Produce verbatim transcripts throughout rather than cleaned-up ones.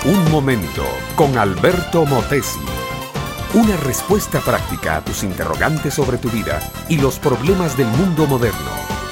Un momento con Alberto Motesi. Una respuesta práctica a tus interrogantes sobre tu vida y los problemas del mundo moderno.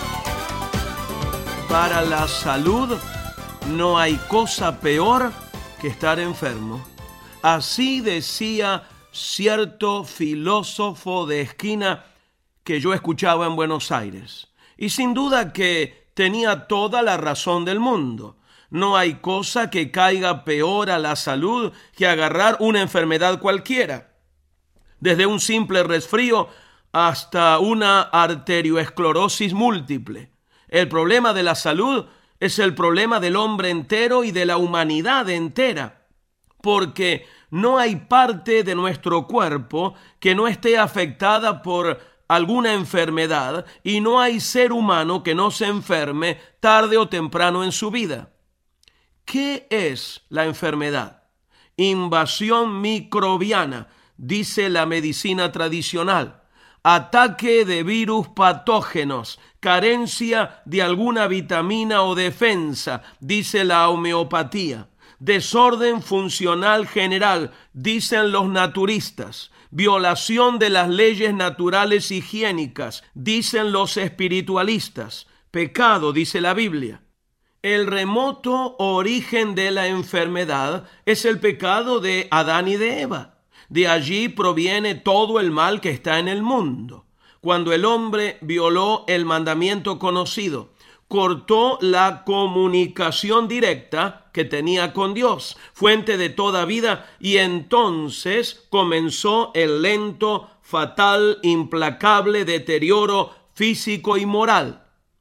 Para la salud no hay cosa peor que estar enfermo. Así decía cierto filósofo de esquina que yo escuchaba en Buenos Aires. Y sin duda que tenía toda la razón del mundo. No hay cosa que caiga peor a la salud que agarrar una enfermedad cualquiera. Desde un simple resfrío hasta una arterioesclerosis múltiple. El problema de la salud es el problema del hombre entero y de la humanidad entera. Porque no hay parte de nuestro cuerpo que no esté afectada por alguna enfermedad y no hay ser humano que no se enferme tarde o temprano en su vida. ¿Qué es la enfermedad? Invasión microbiana, dice la medicina tradicional. Ataque de virus patógenos, carencia de alguna vitamina o defensa, dice la homeopatía. Desorden funcional general, dicen los naturistas. Violación de las leyes naturales higiénicas, dicen los espiritualistas. Pecado, dice la Biblia. El remoto origen de la enfermedad es el pecado de Adán y de Eva. De allí proviene todo el mal que está en el mundo. Cuando el hombre violó el mandamiento conocido, cortó la comunicación directa que tenía con Dios, fuente de toda vida, y entonces comenzó el lento, fatal, implacable deterioro físico y moral.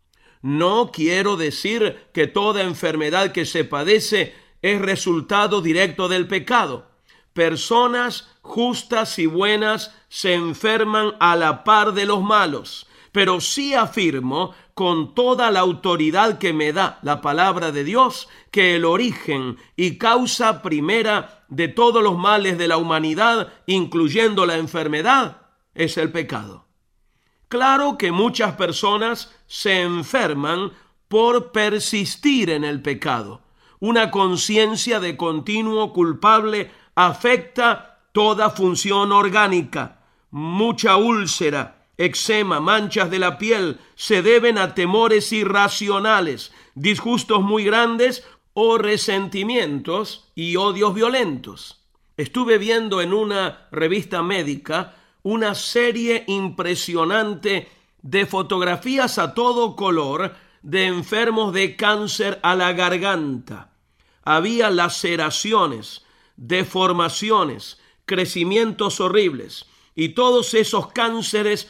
No quiero decir que toda enfermedad que se padece es resultado directo del pecado. Personas justas y buenas se enferman a la par de los malos, pero sí afirmo con toda la autoridad que me da la palabra de Dios que el origen y causa primera de todos los males de la humanidad, incluyendo la enfermedad, es el pecado. Claro que muchas personas se enferman por persistir en el pecado. Una conciencia de continuo culpable afecta toda función orgánica. Mucha úlcera, eczema, manchas de la piel se deben a temores irracionales, disgustos muy grandes o resentimientos y odios violentos. Estuve viendo en una revista médica una serie impresionante de fotografías a todo color de enfermos de cáncer a la garganta. Había laceraciones, deformaciones, crecimientos horribles, y todos esos cánceres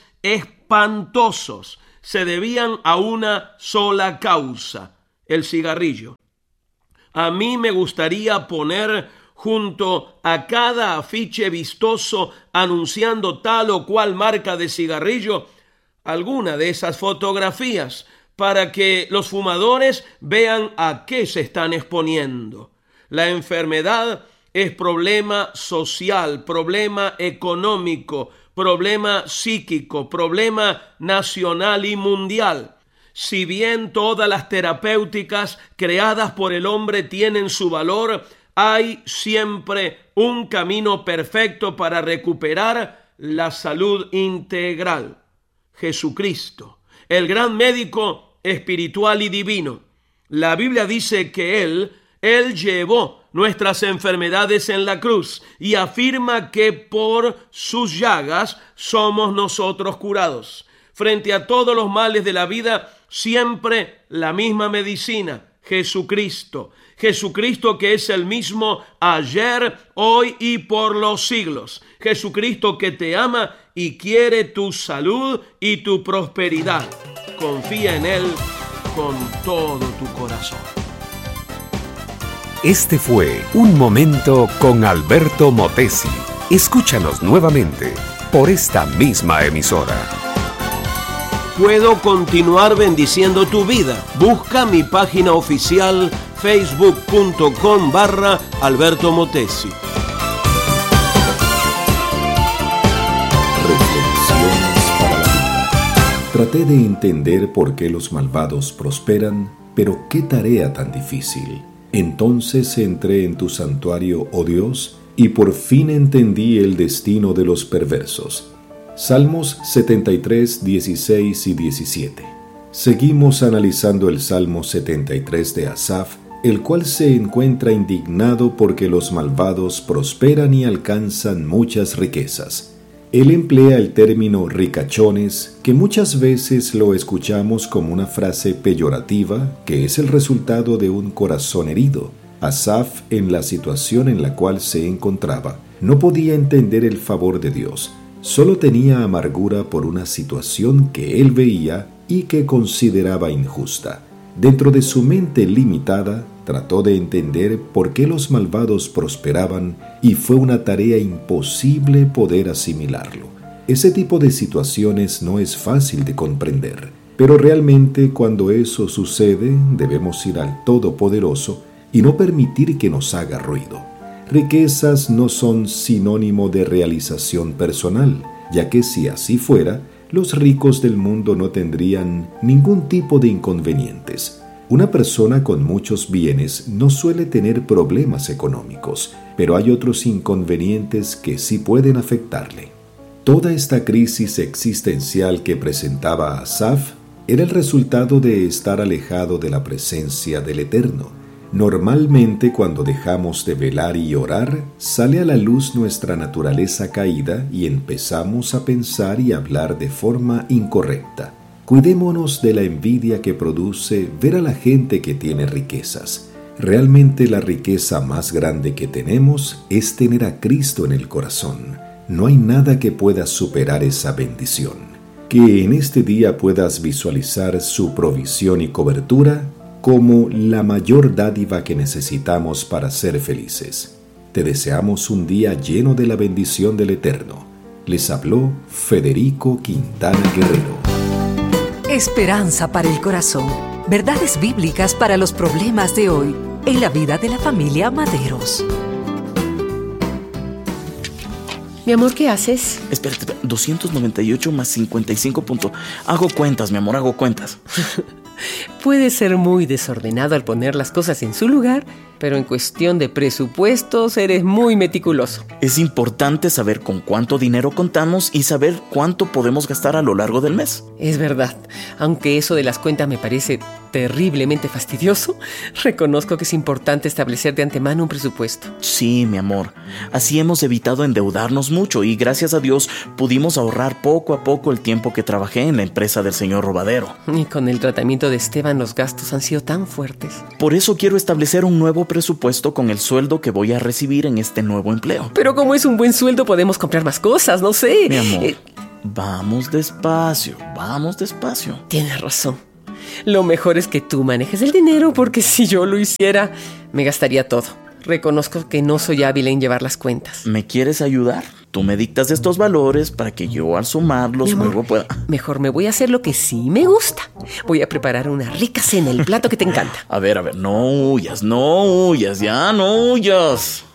espantosos se debían a una sola causa: el cigarrillo. A mí me gustaría poner junto a cada afiche vistoso anunciando tal o cual marca de cigarrillo alguna de esas fotografías para que los fumadores vean a qué se están exponiendo. La enfermedad es problema social, problema económico, problema psíquico, problema nacional y mundial. Si bien todas las terapéuticas creadas por el hombre tienen su valor, hay siempre un camino perfecto para recuperar la salud integral. Jesucristo, el gran médico espiritual y divino. La Biblia dice que Él, Él llevó nuestras enfermedades en la cruz y afirma que por sus llagas somos nosotros curados. Frente a todos los males de la vida, siempre la misma medicina: Jesucristo. Jesucristo, que es el mismo ayer, hoy y por los siglos. Jesucristo, que te ama y quiere tu salud y tu prosperidad. Confía en Él con todo tu corazón. Este fue Un Momento con Alberto Motesi. Escúchanos nuevamente por esta misma emisora. Puedo continuar bendiciendo tu vida. Busca mi página oficial facebook.com barra Alberto Motesi. Reflexiones para la vida. Traté de entender por qué los malvados prosperan, pero qué tarea tan difícil. Entonces entré en tu santuario, oh Dios, y por fin entendí el destino de los perversos. Salmos setenta y tres, dieciséis y diecisiete. Seguimos analizando el Salmo setenta y tres de Asaf, el cual se encuentra indignado porque los malvados prosperan y alcanzan muchas riquezas. Él emplea el término ricachones, que muchas veces lo escuchamos como una frase peyorativa, que es el resultado de un corazón herido. Asaf, en la situación en la cual se encontraba, no podía entender el favor de Dios. Solo tenía amargura por una situación que él veía y que consideraba injusta. Dentro de su mente limitada, trató de entender por qué los malvados prosperaban y fue una tarea imposible poder asimilarlo. Ese tipo de situaciones no es fácil de comprender, pero realmente cuando eso sucede debemos ir al Todopoderoso y no permitir que nos haga ruido. Riquezas no son sinónimo de realización personal, ya que si así fuera, los ricos del mundo no tendrían ningún tipo de inconvenientes. Una persona con muchos bienes no suele tener problemas económicos, pero hay otros inconvenientes que sí pueden afectarle. Toda esta crisis existencial que presentaba Asaf era el resultado de estar alejado de la presencia del Eterno. Normalmente, cuando dejamos de velar y orar, sale a la luz nuestra naturaleza caída y empezamos a pensar y hablar de forma incorrecta. Cuidémonos de la envidia que produce ver a la gente que tiene riquezas. Realmente la riqueza más grande que tenemos es tener a Cristo en el corazón. No hay nada que pueda superar esa bendición. Que en este día puedas visualizar su provisión y cobertura como la mayor dádiva que necesitamos para ser felices. Te deseamos un día lleno de la bendición del Eterno. Les habló Federico Quintana Guerrero. Esperanza para el corazón. Verdades bíblicas para los problemas de hoy en la vida de la familia Maderos. Mi amor, ¿qué haces? Espérate, espérate, doscientos noventa y ocho más cincuenta y cinco punto... Hago cuentas, mi amor, hago cuentas. Puede ser muy desordenado al poner las cosas en su lugar, pero en cuestión de presupuestos eres muy meticuloso. Es importante saber con cuánto dinero contamos y saber cuánto podemos gastar a lo largo del mes. Es verdad, aunque eso de las cuentas me parece terriblemente fastidioso, reconozco que es importante establecer de antemano un presupuesto. Sí, mi amor. Así hemos evitado endeudarnos mucho y gracias a Dios pudimos ahorrar poco a poco el tiempo que trabajé en la empresa del señor Robadero. Y con el tratamiento de Esteban los gastos han sido tan fuertes. Por eso quiero establecer un nuevo presupuesto con el sueldo que voy a recibir en este nuevo empleo. Pero como es un buen sueldo podemos comprar más cosas, no sé. Mi amor, eh... vamos despacio, vamos despacio. Tienes razón. Lo mejor es que tú manejes el dinero porque si yo lo hiciera, me gastaría todo. Reconozco que no soy hábil en llevar las cuentas. ¿Me quieres ayudar? Tú me dictas estos valores para que yo al sumarlos Mi amor, luego pueda... Mejor me voy a hacer lo que sí me gusta. Voy a preparar una rica cena, el plato que te encanta. A ver, a ver, no huyas, no huyas, ya no huyas.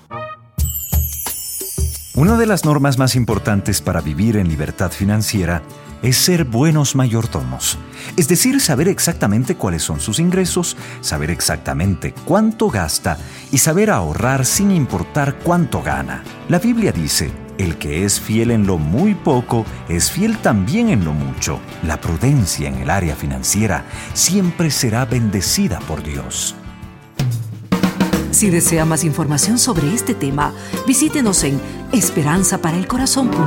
Una de las normas más importantes para vivir en libertad financiera es ser buenos mayordomos. Es decir, saber exactamente cuáles son sus ingresos, saber exactamente cuánto gasta y saber ahorrar sin importar cuánto gana. La Biblia dice: el que es fiel en lo muy poco, es fiel también en lo mucho. La prudencia en el área financiera siempre será bendecida por Dios. Si desea más información sobre este tema, visítenos en esperanza para el corazón punto com.